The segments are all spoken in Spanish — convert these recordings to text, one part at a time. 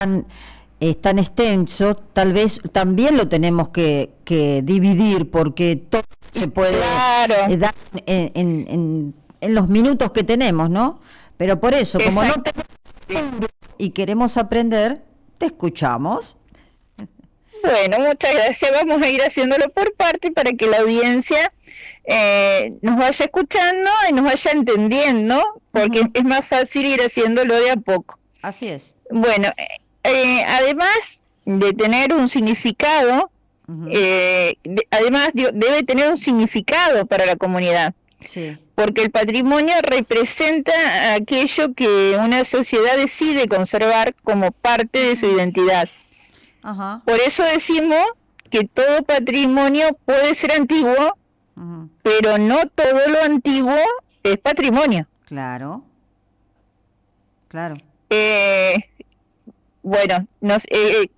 es tan extenso, tal vez también lo tenemos que dividir, porque todo se puede Claro, dar en los minutos que tenemos, ¿no? Pero por eso, como no exacto. tenemos y queremos aprender, te escuchamos. Bueno, muchas gracias. Vamos a ir haciéndolo por parte para que la audiencia nos vaya escuchando y nos vaya entendiendo, porque Ujú. es más fácil ir haciéndolo de a poco. Así es. Bueno, además de tener un significado, Ujú. debe tener un significado para la comunidad, Sí. porque el patrimonio representa aquello que una sociedad decide conservar como parte de su Ujú. identidad. Ajá. Por eso decimos que todo patrimonio puede ser antiguo, Ujú. pero no todo lo antiguo es patrimonio. Claro, claro. Eh, bueno, no sé,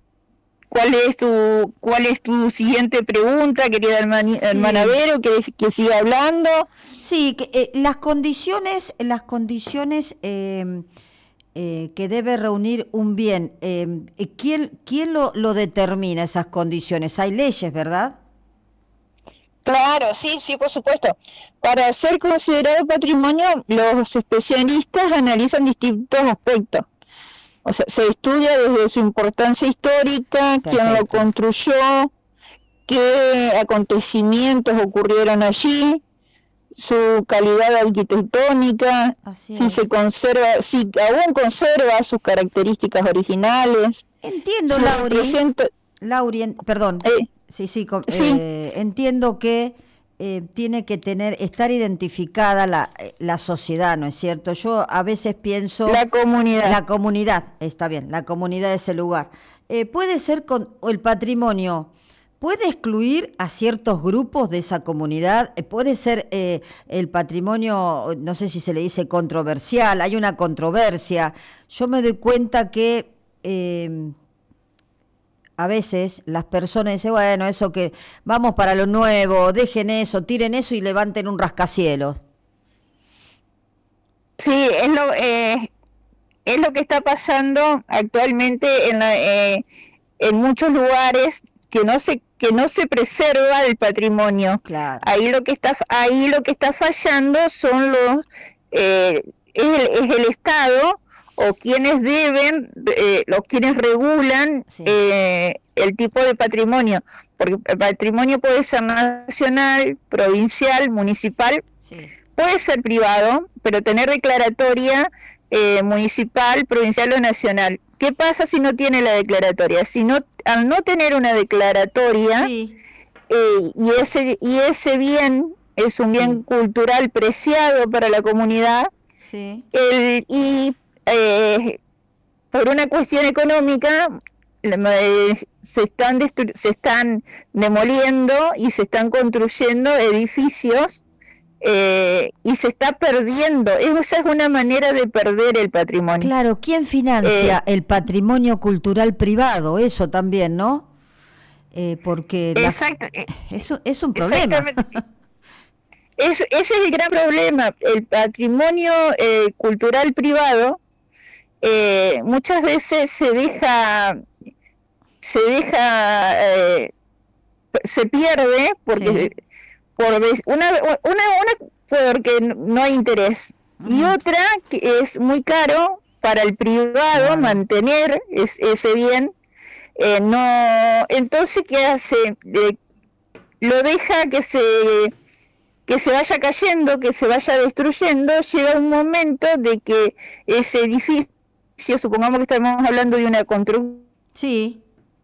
¿cuál es tu siguiente pregunta, querida hermana Sí. Vero? ¿Querés que siga hablando? Sí, las condiciones que debe reunir un bien, ¿quién lo determina esas condiciones? Hay leyes, ¿verdad? Claro, sí, sí, por supuesto. Para ser considerado patrimonio, los especialistas analizan distintos aspectos. O sea, se estudia desde su importancia histórica, quién lo Perfecto. construyó, qué acontecimientos ocurrieron allí, su calidad arquitectónica, Así si se es. conserva, si aún conserva sus características originales, Entiendo, si Lauri, representa, perdón, eh, sí, sí, sí, entiendo que tiene que estar identificada la sociedad, ¿no es cierto? Yo a veces pienso, la comunidad. la comunidad, está bien, la comunidad de ese lugar. Puede ser o el patrimonio, puede excluir a ciertos grupos de esa comunidad, puede ser el patrimonio, no sé si se le dice controversial, hay una controversia. Yo me doy cuenta que a veces las personas dicen, bueno, eso que vamos para lo nuevo, dejen eso, tiren eso y levanten un rascacielos. Sí, es lo que está pasando actualmente en muchos lugares que no se preserva el patrimonio. Claro. Ahí lo que está fallando son es el Estado o quienes deben, los quienes regulan Sí, el tipo de patrimonio, porque el patrimonio puede ser nacional, provincial, municipal, sí. puede ser privado, pero tener declaratoria municipal, provincial o nacional. ¿Qué pasa si no tiene la declaratoria? Si no, al no tener una declaratoria, Sí, y ese bien es un bien sí, cultural preciado para la comunidad, sí. y por una cuestión económica se están demoliendo y se están construyendo edificios, y se está perdiendo. Esa es una manera de perder el patrimonio. Claro, ¿quién Eh, financia el patrimonio cultural privado? Eso también, ¿no? Porque exact, eso es un problema. exactamente. Ese es el gran problema. El patrimonio cultural privado muchas veces se pierde porque Sí. porque no hay interés, y Ujú. otra que es muy caro para el privado Claro. mantener ese bien. No, entonces ¿qué hace? Lo deja que se vaya cayendo, que se vaya destruyendo. Llega un momento de que ese edificio, supongamos que estamos hablando de una construcción, Sí.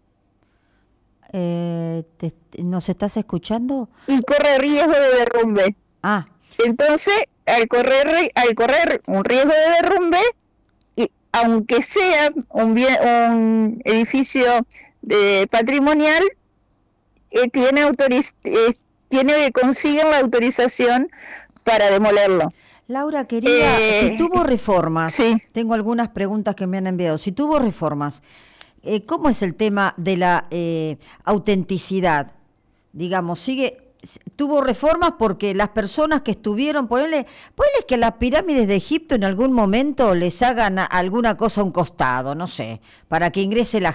¿Nos estás escuchando? y corre riesgo de derrumbe. Ah, Entonces, al correr un riesgo de derrumbe, y aunque sea un edificio patrimonial, tiene que conseguir la autorización para demolerlo. Laura, querida, si Eh, tuvo reformas, sí, tengo algunas preguntas que me han enviado. Si tuvo reformas, ¿cómo es el tema de la autenticidad? Digamos, tuvo reformas porque las personas que estuvieron, ponele que las pirámides de Egipto en algún momento les hagan alguna cosa a un costado, no sé, para que ingrese la